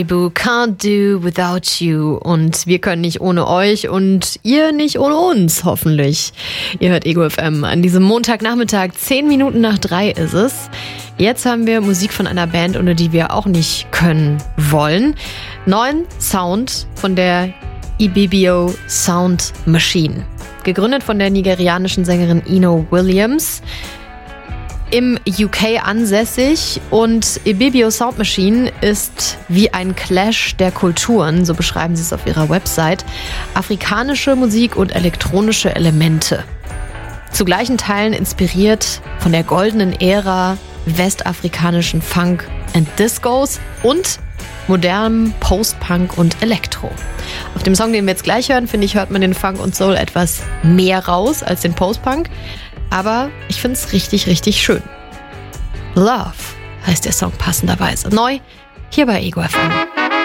Can't do without you. Und wir können nicht ohne euch und ihr nicht ohne uns, hoffentlich. Ihr hört Ego FM an diesem Montagnachmittag, 10 Minuten nach 3 ist es. Jetzt haben wir Musik von einer Band, ohne die wir auch nicht können wollen. Neuen Sound von der Ibibio Sound Machine. Gegründet von der nigerianischen Sängerin Eno Williams. Im UK ansässig, und Ibibio Sound Machine ist wie ein Clash der Kulturen, so beschreiben sie es auf ihrer Website. Afrikanische Musik und elektronische Elemente. Zu gleichen Teilen inspiriert von der goldenen Ära westafrikanischen Funk and Discos und modernem Post-Punk und Elektro. Auf dem Song, den wir jetzt gleich hören, finde ich, hört man den Funk und Soul etwas mehr raus als den Post-Punk. Aber ich finde es richtig, richtig schön. Love heißt der Song passenderweise. Neu hier bei Ego FM.